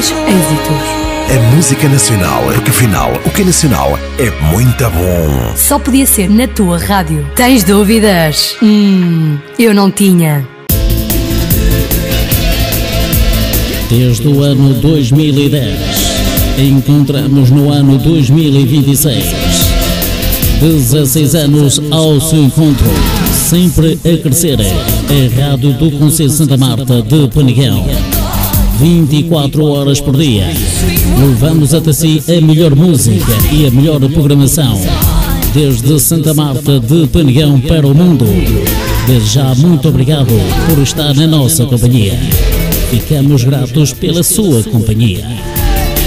grandes êxitos. A música nacional, porque afinal, o que é nacional é muito bom. Só podia ser na tua rádio. Tens dúvidas? Eu não tinha. Desde o ano 2010, encontramos no ano 2026. 16 anos ao seu encontro, sempre a crescer. A Rádio do Concelho de Santa Marta de Penegão. 24 horas por dia. Levamos até si a melhor música e a melhor programação. Desde Santa Marta de Penegão para o mundo. Desde já, muito obrigado por estar na nossa companhia. Ficamos gratos pela sua companhia.